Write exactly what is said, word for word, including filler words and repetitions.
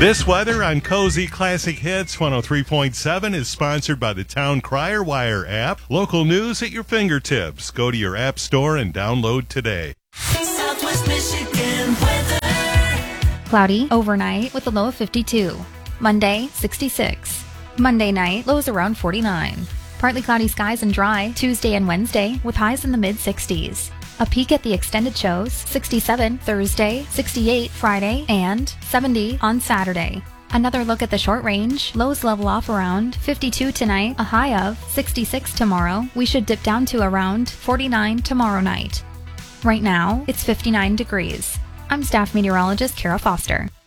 This weather on Cozy Classic Hits one oh three point seven is sponsored by the Town Crier Wire app. Local news at your fingertips. Go to your app store and download today. Southwest Michigan weather. Cloudy overnight with a low of fifty-two. Monday, sixty-six. Monday night, lows around forty-nine. Partly cloudy skies and dry Tuesday and Wednesday with highs in the mid-sixties. A peek at the extended shows, sixty-seven Thursday, sixty-eight Friday, and seventy on Saturday. Another look at the short range, lows level off around fifty-two tonight, a high of sixty-six tomorrow. We should dip down to around forty-nine tomorrow night. Right now, it's fifty-nine degrees. I'm staff meteorologist Kara Foster.